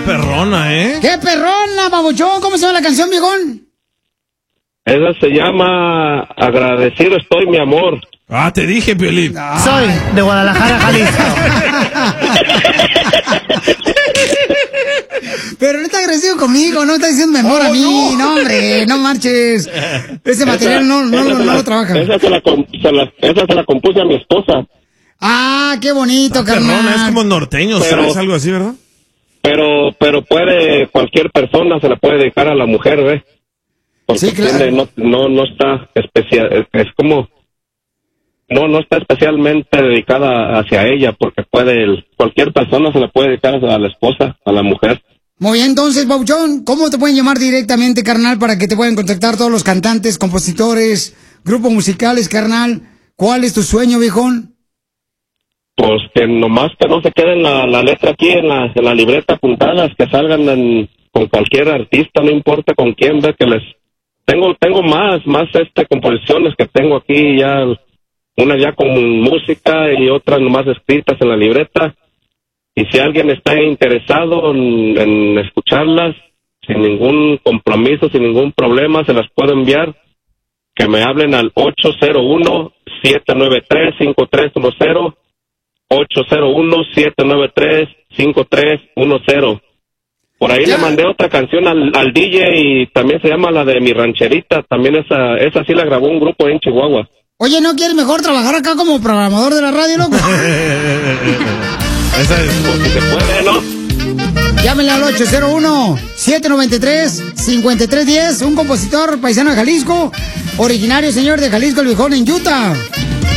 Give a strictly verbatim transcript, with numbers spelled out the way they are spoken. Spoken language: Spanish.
perrona, ¿eh? ¡Qué perrona, babuchón! ¿Cómo se llama la canción, viejón? Esa se llama Agradecido estoy, mi amor. Ah, te dije, Piolín. Ah. Soy de Guadalajara, Jalisco. Pero no está agresivo conmigo, no está diciendo mi amor Oh, a mí. no. No, hombre, no marches. Ese material no, no, no, no lo trabaja. Esa se la, com- se la- esa se la compuse a mi esposa. Ah, qué bonito, Ah, perrona, carnal. es como norteño, Pero- ¿sabes? Algo así, ¿verdad? Pero, pero puede, cualquier persona se la puede dedicar a la mujer, ¿ves? Porque Sí, claro. tiene- no, no, no está especial, es, es como, no, no está especialmente dedicada hacia ella, porque puede, el- cualquier persona se la puede dedicar a la esposa, a la mujer. Muy bien, entonces, Babuchón, ¿cómo te pueden llamar directamente, carnal, para que te puedan contactar todos los cantantes, compositores, grupos musicales, carnal? ¿Cuál es tu sueño, viejón? Pues que nomás que no se quede la, la letra aquí en la, en la libreta apuntadas, que salgan en- con cualquier artista, no importa con quién, ve que les... Tengo tengo más, más este composiciones que tengo aquí ya, una ya con música y otras nomás escritas en la libreta. Y si alguien está interesado en, en escucharlas, sin ningún compromiso, sin ningún problema, se las puedo enviar. Que me hablen al ocho cero uno, siete nueve tres, cinco tres uno cero. ocho cero uno, siete nueve tres, cinco tres uno cero. Por ahí Ya. le mandé otra canción al, al D J y también se llama la de Mi Rancherita. También esa esa sí la grabó un grupo en Chihuahua. Oye, ¿no quieres mejor trabajar acá como programador de la radio, loco? Esa es. Pues si se puede, ¿no? Llámenle al ocho cero uno, siete nueve tres, cinco tres uno cero, un compositor paisano de Jalisco, originario, señor, de Jalisco, el viejón, en Utah.